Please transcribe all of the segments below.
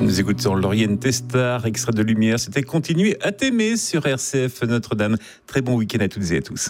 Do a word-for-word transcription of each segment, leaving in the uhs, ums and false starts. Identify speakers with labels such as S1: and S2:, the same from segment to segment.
S1: Nous écoutons Lauriane Testard, extrait de Lumière. C'était Continuer à t'aimer sur R C F Notre-Dame. Très bon week-end à toutes et à tous.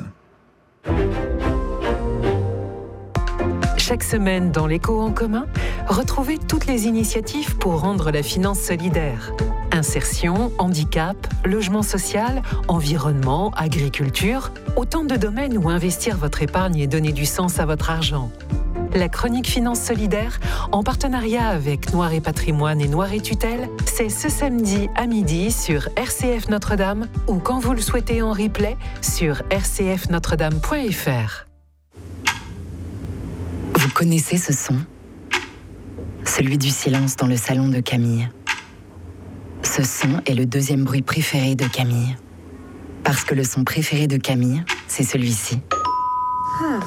S2: Chaque semaine dans l'Écho en commun, retrouvez toutes les initiatives pour rendre la finance solidaire. Insertion, handicap, logement social, environnement, agriculture, autant de domaines où investir votre épargne et donner du sens à votre argent. La chronique Finance Solidaire, en partenariat avec Noir et Patrimoine et Noir et Tutelle, c'est ce samedi à midi sur R C F Notre-Dame ou quand vous le souhaitez en replay sur r c f notre dame point f r.
S3: Vous connaissez ce son ? Celui du silence dans le salon de Camille. Ce son est le deuxième bruit préféré de Camille. Parce que le son préféré de Camille, c'est celui-ci.
S4: Ah.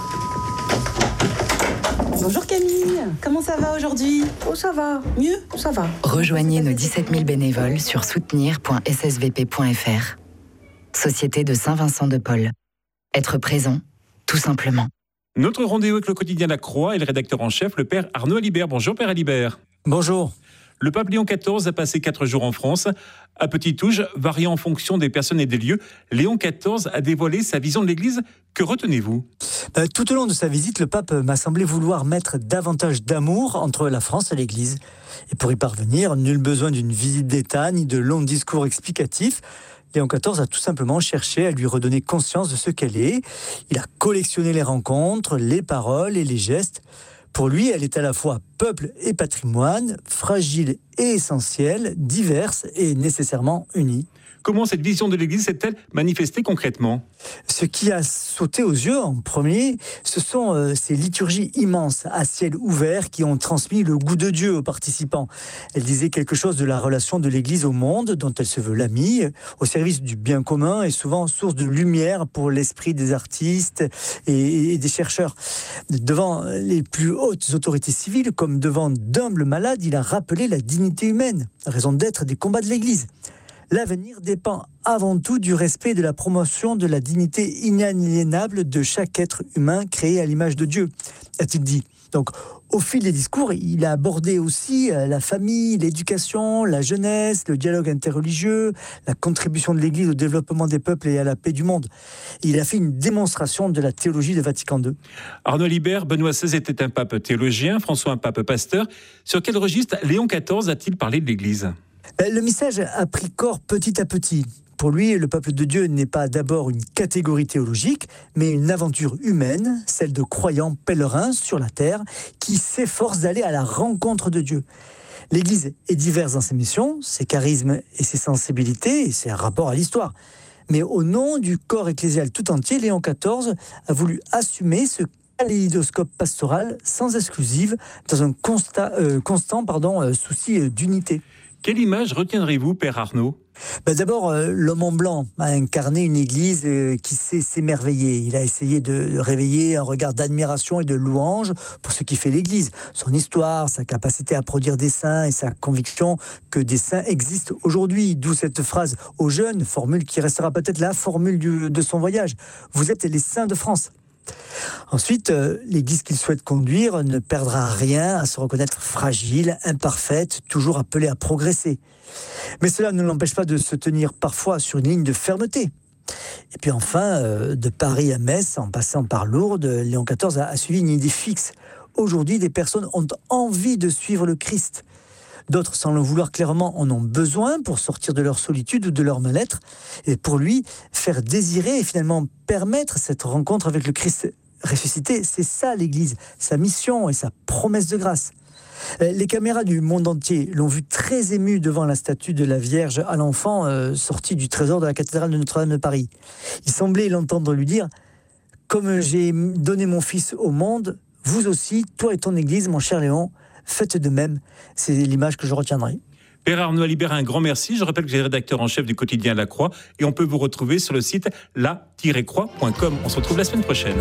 S4: Bonjour Camille, comment ça va aujourd'hui ?
S5: Oh ça va, mieux, ça va.
S3: Rejoignez nos dix-sept mille bénévoles sur soutenir point s s v p point f r. Société de Saint-Vincent-de-Paul. Être présent, tout simplement.
S1: Notre rendez-vous avec le quotidien La Croix et le rédacteur en chef, le père Arnaud Alibert. Bonjour père Alibert.
S6: Bonjour.
S1: Le pape Léon quatorze a passé quatre jours en France. À petite touche, variant en fonction des personnes et des lieux, Léon quatorze a dévoilé sa vision de l'Église. Que retenez-vous ?
S6: euh, Tout au long de sa visite, le pape m'a semblé vouloir mettre davantage d'amour entre la France et l'Église. Et pour y parvenir, nul besoin d'une visite d'État ni de longs discours explicatifs. Léon quatorze a tout simplement cherché à lui redonner conscience de ce qu'elle est. Il a collectionné les rencontres, les paroles et les gestes. Pour lui, elle est à la fois peuple et patrimoine, fragile et essentielle, diverse et nécessairement unie.
S1: Comment cette vision de l'Église s'est-elle manifestée concrètement ?
S6: Ce qui a sauté aux yeux en premier, ce sont euh, ces liturgies immenses à ciel ouvert qui ont transmis le goût de Dieu aux participants. Elle disait quelque chose de la relation de l'Église au monde, dont elle se veut l'amie, au service du bien commun et souvent source de lumière pour l'esprit des artistes et, et des chercheurs. Devant les plus hautes autorités civiles, comme devant d'humbles malades, il a rappelé la dignité humaine, la raison d'être des combats de l'Église. L'avenir dépend avant tout du respect et de la promotion de la dignité inaliénable de chaque être humain créé à l'image de Dieu, a-t-il dit. Donc, au fil des discours, il a abordé aussi la famille, l'éducation, la jeunesse, le dialogue interreligieux, la contribution de l'Église au développement des peuples et à la paix du monde. Il a fait une démonstration de la théologie de Vatican deux.
S1: Arnaud Alibert, Benoît seize était un pape théologien, François un pape pasteur. Sur quel registre Léon quatorze a-t-il parlé de l'Église ?
S6: Le message a pris corps petit à petit. Pour lui, le peuple de Dieu n'est pas d'abord une catégorie théologique, mais une aventure humaine, celle de croyants pèlerins sur la terre qui s'efforcent d'aller à la rencontre de Dieu. L'Église est diverse dans ses missions, ses charismes et ses sensibilités, et ses rapports à l'histoire. Mais au nom du corps ecclésial tout entier, Léon quatorze a voulu assumer ce kaléidoscope pastoral sans exclusive, dans un constat, euh, constant pardon, euh, souci d'unité.
S1: Quelle image retiendrez-vous, père Arnaud ?
S6: Ben d'abord, euh, l'homme en blanc a incarné une église euh, qui sait s'émerveiller. Il a essayé de réveiller un regard d'admiration et de louange pour ce qui fait l'église. Son histoire, sa capacité à produire des saints et sa conviction que des saints existent aujourd'hui. D'où cette phrase aux jeunes, formule qui restera peut-être la formule du, de son voyage. Vous êtes les saints de France. Ensuite, euh, l'Église qu'il souhaite conduire ne perdra rien à se reconnaître fragile, imparfaite, toujours appelée à progresser. Mais cela ne l'empêche pas de se tenir parfois sur une ligne de fermeté. Et puis enfin, euh, de Paris à Metz, en passant par Lourdes, Léon quatorze a, a suivi une idée fixe. Aujourd'hui, des personnes ont envie de suivre le Christ. D'autres, sans le vouloir clairement, en ont besoin pour sortir de leur solitude ou de leur mal-être. Et pour lui, faire désirer et finalement permettre cette rencontre avec le Christ ressuscité, c'est ça l'Église, sa mission et sa promesse de grâce. Les caméras du monde entier l'ont vu très ému devant la statue de la Vierge à l'enfant euh, sortie du trésor de la cathédrale de Notre-Dame de Paris. Il semblait l'entendre lui dire « Comme j'ai donné mon fils au monde, vous aussi, toi et ton Église, mon cher Léon, faites de même. » C'est l'image que je retiendrai.
S1: Père Arnaud Alibert, un grand merci. Je rappelle que vous êtes rédacteur en chef du quotidien La Croix et on peut vous retrouver sur le site la tiret croix point com. On se retrouve la semaine prochaine.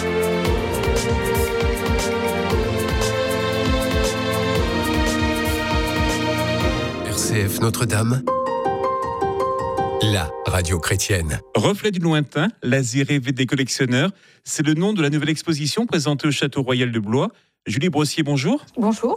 S7: R C F Notre-Dame, la radio chrétienne.
S1: Reflet du lointain, l'Asie rêvée des collectionneurs, c'est le nom de la nouvelle exposition présentée au Château Royal de Blois. Julie Brossier, bonjour.
S5: Bonjour.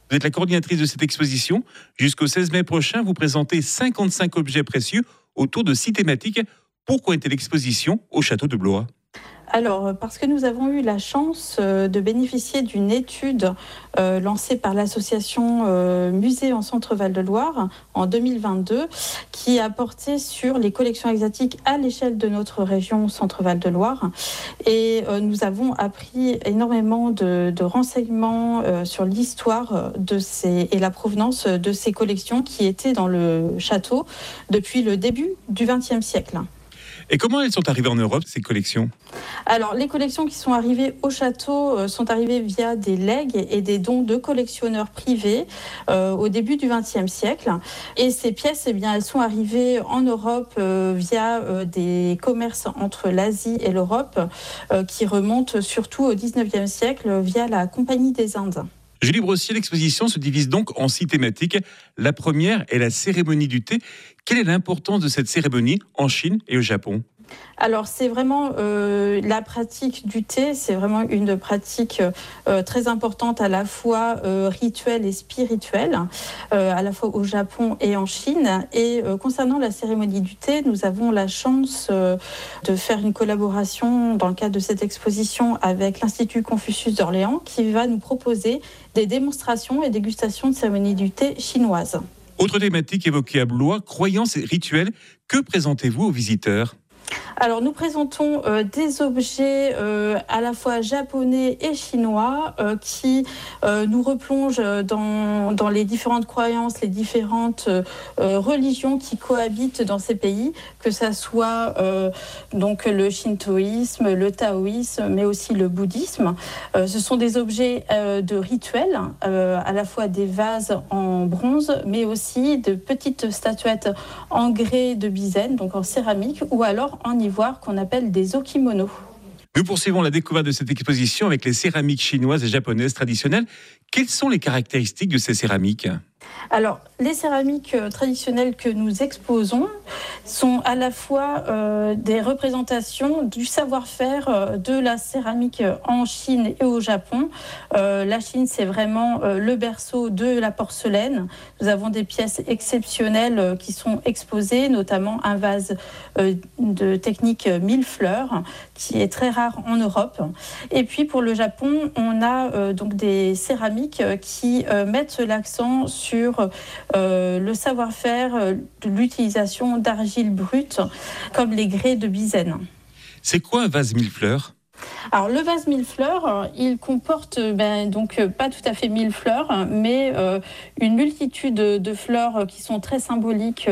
S1: Vous êtes la coordinatrice de cette exposition. Jusqu'au seize mai prochain, vous présentez cinquante-cinq objets précieux autour de six thématiques. Pourquoi était l'exposition au château de Blois ?
S8: Alors, parce que nous avons eu la chance de bénéficier d'une étude euh, lancée par l'association euh, Musée en Centre-Val de Loire en deux mille vingt-deux, qui a porté sur les collections exotiques à l'échelle de notre région Centre-Val de Loire. Et euh, nous avons appris énormément de, de renseignements euh, sur l'histoire de ces, et la provenance de ces collections qui étaient dans le château depuis le début du vingtième siècle.
S1: Et comment elles sont arrivées en Europe, ces collections ?
S8: Alors, les collections qui sont arrivées au château euh, sont arrivées via des legs et des dons de collectionneurs privés euh, au début du vingtième siècle. Et ces pièces, eh bien, elles sont arrivées en Europe euh, via euh, des commerces entre l'Asie et l'Europe euh, qui remontent surtout au dix-neuvième siècle via la Compagnie des Indes.
S1: Julie Brossier, l'exposition se divise donc en six thématiques. La première est la cérémonie du thé. Quelle est l'importance de cette cérémonie en Chine et au Japon ?
S8: Alors, c'est vraiment euh, la pratique du thé, c'est vraiment une pratique euh, très importante à la fois euh, rituelle et spirituelle, euh, à la fois au Japon et en Chine. Et euh, concernant la cérémonie du thé, nous avons la chance euh, de faire une collaboration dans le cadre de cette exposition avec l'Institut Confucius d'Orléans qui va nous proposer des démonstrations et dégustations de cérémonie du thé chinoise.
S1: Autre thématique évoquée à Blois, croyances et rituels. Que présentez-vous aux visiteurs ?
S8: Alors, nous présentons euh, des objets euh, à la fois japonais et chinois euh, qui euh, nous replongent dans, dans les différentes croyances, les différentes euh, religions qui cohabitent dans ces pays, que ça soit euh, donc le shintoïsme, le taoïsme, mais aussi le bouddhisme. Euh, ce sont des objets euh, de rituel, euh, à la fois des vases en bronze, mais aussi de petites statuettes en grès de Bizen, donc en céramique, ou alors en ivoire qu'on appelle des okimonos.
S1: Nous poursuivons la découverte de cette exposition avec les céramiques chinoises et japonaises traditionnelles. Quelles sont les caractéristiques de ces céramiques ?
S8: Alors, les céramiques traditionnelles que nous exposons sont à la fois euh, des représentations du savoir-faire euh, de la céramique en Chine et au Japon. Euh, la Chine, c'est vraiment euh, le berceau de la porcelaine. Nous avons des pièces exceptionnelles euh, qui sont exposées, notamment un vase euh, de technique mille fleurs, qui est très rare en Europe. Et puis, pour le Japon, on a euh, donc des céramiques qui euh, mettent l'accent sur euh, le savoir-faire euh, de l'utilisation d'argile brute, comme les grès de Bizen.
S1: C'est quoi un vase mille fleurs ?
S8: Alors, le vase mille fleurs, il comporte ben, donc pas tout à fait mille fleurs, mais euh, une multitude de fleurs qui sont très symboliques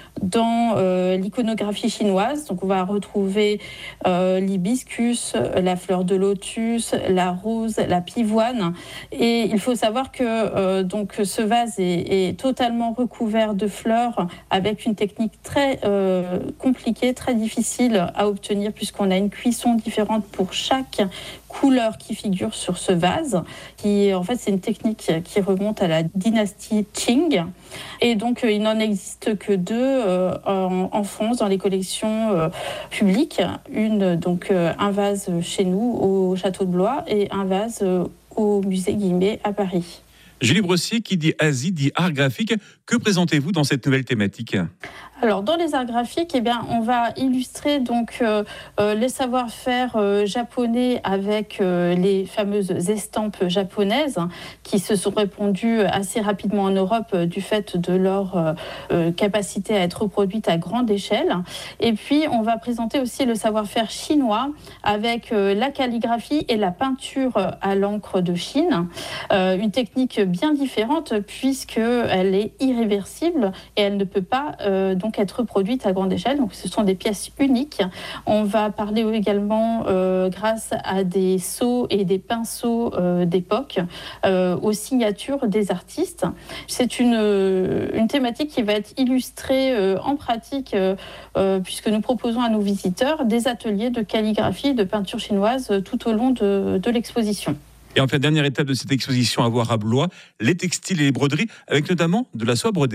S8: dans euh, l'iconographie chinoise. Donc, on va retrouver euh, l'hibiscus, la fleur de lotus, la rose, la pivoine. Et il faut savoir que euh, donc, ce vase est, est totalement recouvert de fleurs avec une technique très euh, compliquée, très difficile à obtenir puisqu'on a une cuisson différente pour chaque couleur qui figure sur ce vase, qui en fait c'est une technique qui remonte à la dynastie Qing, et donc il n'en existe que deux euh, en, en France dans les collections euh, publiques, une donc euh, un vase chez nous au château de Blois et un vase euh, au musée Guimet à Paris.
S1: Julie Brossier, qui dit Asie, dit art graphique. Que présentez-vous dans cette nouvelle thématique ?
S8: Alors, dans les arts graphiques, eh bien, on va illustrer donc euh, euh, les savoir-faire euh, japonais avec euh, les fameuses estampes japonaises hein, qui se sont répandues assez rapidement en Europe euh, du fait de leur euh, euh, capacité à être reproduites à grande échelle. Et puis, on va présenter aussi le savoir-faire chinois avec euh, la calligraphie et la peinture à l'encre de Chine. Euh, une technique bien différente puisqu'elle est irréversible et elle ne peut pas euh, donc être reproduite à grande échelle. Donc ce sont des pièces uniques. On va parler également euh, grâce à des sceaux et des pinceaux euh, d'époque euh, aux signatures des artistes. C'est une, une thématique qui va être illustrée euh, en pratique euh, euh, puisque nous proposons à nos visiteurs des ateliers de calligraphie et de peinture chinoise tout au long de, de l'exposition.
S1: Et enfin, dernière étape de cette exposition à voir à Blois, les textiles et les broderies, avec notamment de la soie brodée.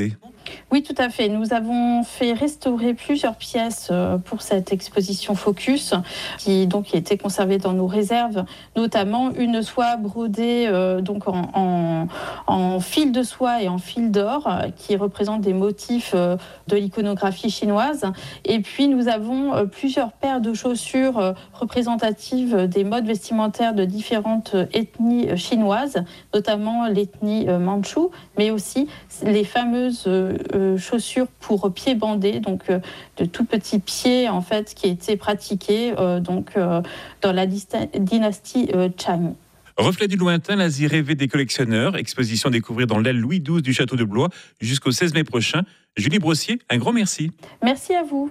S8: Oui, tout à fait. Nous avons fait restaurer plusieurs pièces pour cette exposition Focus, qui donc a été conservée dans nos réserves, notamment une soie brodée euh, donc en, en, en fil de soie et en fil d'or, qui représente des motifs euh, de l'iconographie chinoise. Et puis nous avons euh, plusieurs paires de chaussures euh, représentatives des modes vestimentaires de différentes ethnies chinoises, notamment l'ethnie euh, mandchoue, mais aussi les fameuses euh, Euh, chaussures pour pieds bandés, donc euh, de tout petits pieds en fait qui étaient pratiqués euh, donc euh, dans la dista- dynastie euh, Chang.
S1: Reflet du lointain, l'Asie rêvée des collectionneurs, exposition à découvrir dans l'aile Louis douze du château de Blois jusqu'au seize mai prochain. Julie Brossier, un grand merci.
S8: Merci à vous.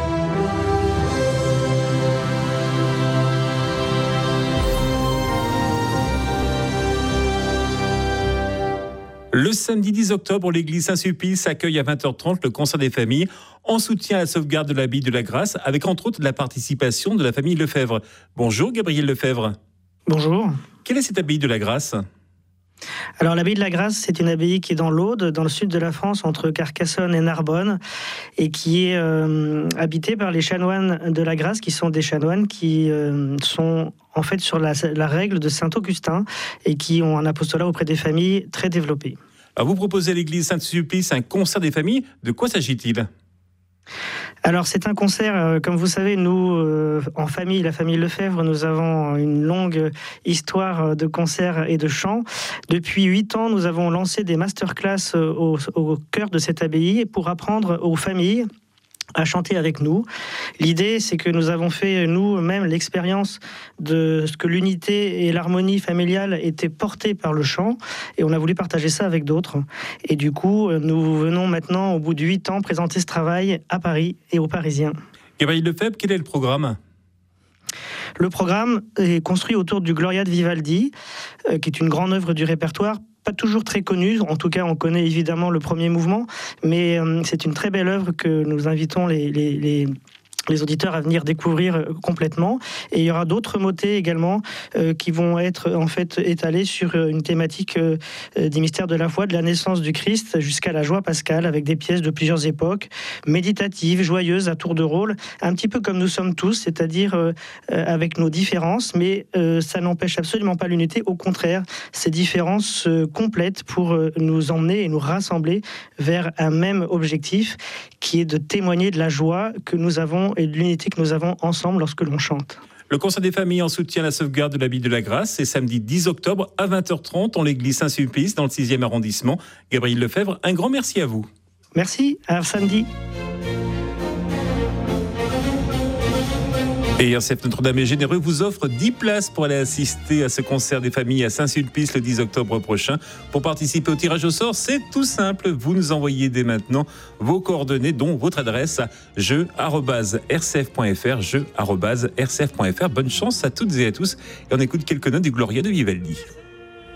S1: Le samedi dix octobre, l'église Saint-Sulpice accueille à vingt heures trente le concert des familles en soutien à la sauvegarde de l'abbaye de la Grâce, avec entre autres la participation de la famille Lefebvre. Bonjour Gabriel Lefebvre.
S9: Bonjour.
S1: Quelle est cette abbaye de la Grâce ?
S9: Alors l'abbaye de la Grâce, c'est une abbaye qui est dans l'Aude, dans le sud de la France, entre Carcassonne et Narbonne, et qui est euh, habitée par les chanoines de la Grâce, qui sont des chanoines qui euh, sont en fait sur la, la règle de Saint-Augustin et qui ont un apostolat auprès des familles très développé.
S1: Alors vous proposez à l'église Saint-Sulpice un concert des familles. De quoi s'agit-il ?
S9: Alors c'est un concert, euh, comme vous savez, nous, euh, en famille, la famille Lefebvre, nous avons une longue histoire de concerts et de chants. Depuis huit ans, nous avons lancé des masterclass au, au cœur de cette abbaye pour apprendre aux familles à chanter avec nous. L'idée, c'est que nous avons fait nous-mêmes l'expérience de ce que l'unité et l'harmonie familiale étaient portées par le chant, et on a voulu partager ça avec d'autres. Et du coup, nous venons maintenant, au bout de huit ans, présenter ce travail à Paris et aux Parisiens.
S1: Gabriel Lefebvre, quel est le programme ?
S9: Le programme est construit autour du Gloria de Vivaldi, euh, qui est une grande œuvre du répertoire, pas toujours très connue. En tout cas, on connaît évidemment le premier mouvement, mais euh, c'est une très belle œuvre que nous invitons les, les, les, les auditeurs à venir découvrir complètement. Et il y aura d'autres motets également euh, qui vont être en fait étalés sur une thématique euh, des mystères de la foi, de la naissance du Christ jusqu'à la joie pascale, avec des pièces de plusieurs époques, méditatives, joyeuses, à tour de rôle, un petit peu comme nous sommes tous, c'est-à-dire euh, avec nos différences, mais euh, ça n'empêche absolument pas l'unité. Au contraire, ces différences se complètent pour euh, nous emmener et nous rassembler vers un même objectif, qui est de témoigner de la joie que nous avons et de l'unité que nous avons ensemble lorsque l'on chante.
S1: Le concert des familles en soutien à la sauvegarde de l'abbaye de la Grâce, c'est samedi dix octobre à vingt heures trente en l'église Saint-Sulpice dans le sixième arrondissement. Gabriel Lefebvre, un grand merci à vous.
S9: Merci, à samedi.
S1: Et R C F Notre-Dame est généreux, vous offre dix places pour aller assister à ce concert des familles à Saint-Sulpice le dix octobre prochain. Pour participer au tirage au sort, c'est tout simple. Vous nous envoyez dès maintenant vos coordonnées, dont votre adresse à jeu arobase r c f point f r, jeu arobase r c f point f r. Bonne chance à toutes et à tous. Et on écoute quelques notes du Gloria de Vivaldi.